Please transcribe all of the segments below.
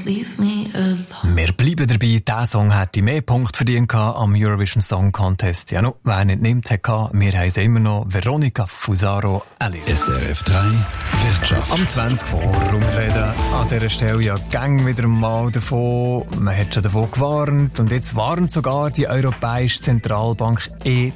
leave me alone. Wir bleiben dabei. Dieser Song hätte mehr Punkte verdient am Eurovision Song Contest. Ja, no, wer nicht nimmt, wir haben sie immer noch. Veronica Fusaro, Alice. SRF 3 Wirtschaft. Am 20 vor. Wir reden an dieser Stelle ja gang wieder mal davon. Man hat schon davon gewarnt. Und jetzt warnt sogar die Europäische Zentralbank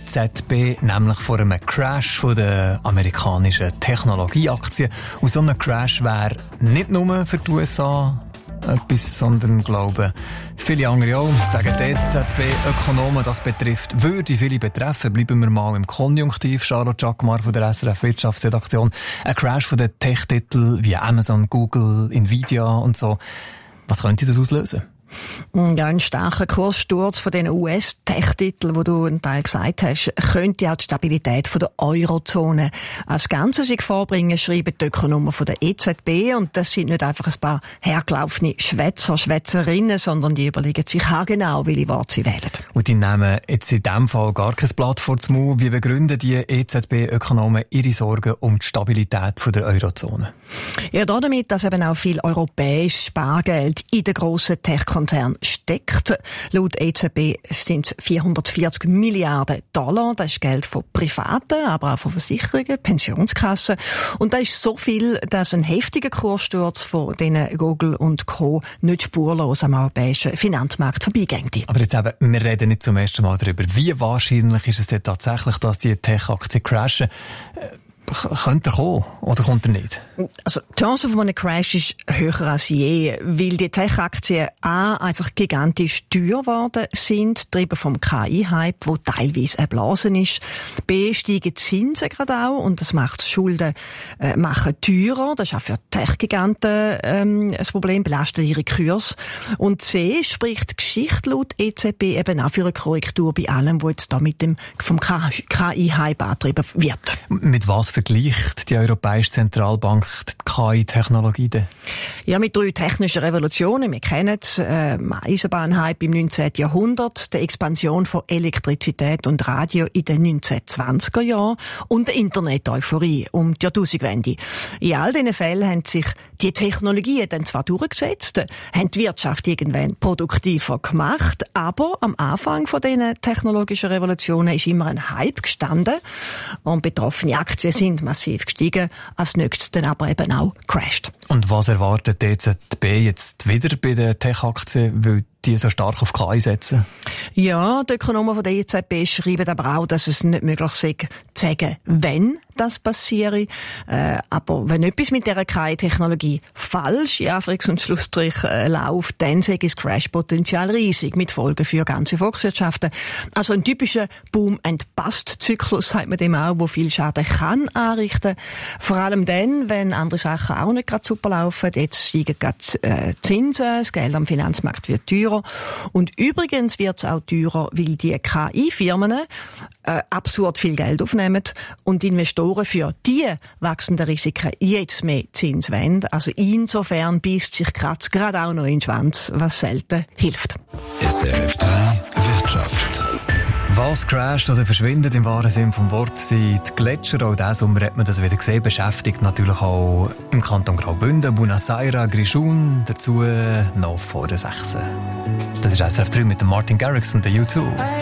EZB, nämlich vor einem Crash von der amerikanischen Technologieaktien. Und so ein Crash wäre nicht nur für die USA etwas, sondern glaube viele andere auch. Sagen die EZB-Ökonomen, das würde viele betreffen. Bleiben wir mal im Konjunktiv. Charlotte Jacquemart von der SRF Wirtschaftsredaktion. Ein Crash von den Tech-Titeln wie Amazon, Google, Nvidia und so. Was könnte das auslösen? Ja, ein starker Kurssturz von den US-Tech-Titeln, wo du einen Teil gesagt hast, könnte auch die Stabilität von der Eurozone als Ganzes in Gefahr bringen, schreiben die Ökonomen von der EZB. Und das sind nicht einfach ein paar hergelaufene Schwätzerinnen, sondern die überlegen sich genau, welche Worte sie wählen. Und die nehmen jetzt in diesem Fall gar kein Blatt vor den Mund. Wie begründen die EZB-Ökonomen ihre Sorgen um die Stabilität von der Eurozone? Ja, damit, dass eben auch viel europäisches Spargeld in den grossen Tech-Konzernen steckt. Laut EZB sind es 440 Milliarden $. Das ist Geld von Privaten, aber auch von Versicherungen, Pensionskassen. Und das ist so viel, dass ein heftiger Kurssturz von denen Google und Co. nicht spurlos am europäischen Finanzmarkt vorbeigeht. Aber jetzt eben, wir reden nicht zum ersten Mal darüber. Wie wahrscheinlich ist es denn tatsächlich, dass die Tech-Aktien crashen? Könnte er kommen oder kommt er nicht? Also die Chance von einem Crash ist höher als je, weil die Tech-Aktien A einfach gigantisch teuer geworden sind, getrieben vom KI-Hype, der teilweise erblasen ist. B steigen die Zinsen gerade auch und das macht Schulden machen teurer. Das ist auch für Tech-Giganten ein Problem, belastet ihre Kurse. Und C spricht die Geschichte laut EZB eben auch für eine Korrektur bei allem, was jetzt da mit dem vom KI-Hype angetrieben wird. Mit was vergleicht die Europäische Zentralbank die KI-Technologie denn? Ja, mit 3 technischen Revolutionen. Wir kennen es, Eisenbahnhype im 19. Jahrhundert, die Expansion von Elektrizität und Radio in den 1920er Jahren und die Internet-Euphorie um die Jahrtausendwende. In all diesen Fällen haben sich die Technologien dann zwar durchgesetzt, haben die Wirtschaft irgendwann produktiver gemacht, aber am Anfang von diesen technologischen Revolutionen ist immer ein Hype gestanden und betroffene Aktien sind massiv gestiegen, als nächstes dann aber eben auch crasht. Und was erwartet die EZB jetzt wieder bei den Tech-Aktien, weil die so stark auf KI setzen? Ja, die Ökonomen von der EZB schreiben aber auch, dass es nicht möglich sei, zu sagen, wenn das passiere. Aber wenn etwas mit dieser KI-Technologie falsch, in Anführungs- und Schlussstrich, läuft, dann sei das Crash-Potenzial riesig, mit Folgen für ganze Volkswirtschaften. Also ein typischer Boom-and-Bust-Zyklus, sagt man dem auch, wo viel Schaden kann anrichten. Vor allem dann, wenn andere Sachen auch nicht gerade super laufen. Jetzt steigen gerade Zinsen, das Geld am Finanzmarkt wird teurer. Und übrigens wird es auch teurer, weil die KI-Firmen absurd viel Geld aufnehmen und Investoren für die wachsenden Risiken jetzt mehr Zins wollen. Also insofern beißt sich Kratz gerade auch noch in den Schwanz, was selten hilft. SRF 3 Wirtschaft. Was crasht oder verschwindet im wahren Sinn vom Wort sind die Gletscher. Auch diesen Sommer hat man das wieder gesehen. Beschäftigt natürlich auch im Kanton Graubünden, Buenos Aires, Grischun, dazu noch vor der 6. Das ist SRF 3 mit dem Martin Garrix und der U2.